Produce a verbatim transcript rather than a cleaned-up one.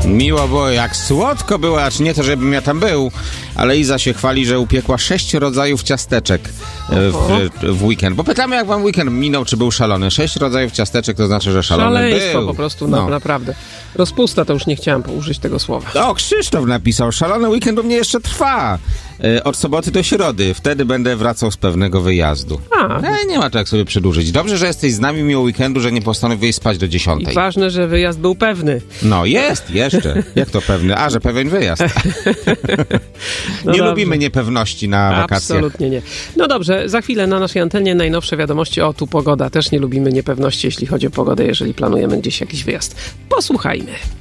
Miło było, jak słodko było, acz nie to, żebym ja tam był, ale Iza się chwali, że upiekła sześć rodzajów ciasteczek w, w weekend. Bo pytamy, jak wam weekend minął, czy był szalony. Sześć rodzajów ciasteczek to znaczy, że szalony Szaleństwo był. po prostu, no. na, naprawdę. Rozpusta, to już nie chciałem użyć tego słowa. O, Krzysztof napisał, szalony weekend u mnie jeszcze trwa. Od soboty do środy. Wtedy będę wracał z pewnego wyjazdu. A. E, nie ma to jak sobie przedłużyć. Dobrze, że jesteś z nami miło weekendu, że nie postanowiłeś spać do dziesiątej. I ważne, że wyjazd był pewny. No jest, jeszcze. Jak to pewny? A, że pewien wyjazd. No nie dobrze. lubimy niepewności na wakacjach. Absolutnie nie. No dobrze, za chwilę na naszej antenie najnowsze wiadomości. O, tu pogoda. Też nie lubimy niepewności, jeśli chodzi o pogodę, jeżeli planujemy gdzieś jakiś wyjazd. Posłuchajmy.